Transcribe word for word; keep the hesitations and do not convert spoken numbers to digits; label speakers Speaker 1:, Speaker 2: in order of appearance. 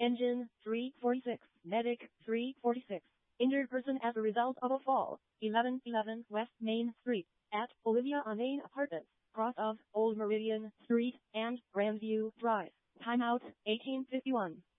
Speaker 1: Engine three forty-six. Medic three forty-six. Injured person as a result of a fall. eleven eleven West Main Street at Olivia Anane Apartments, cross of Old Meridian Street and Grandview Drive. Timeout eighteen fifty-one.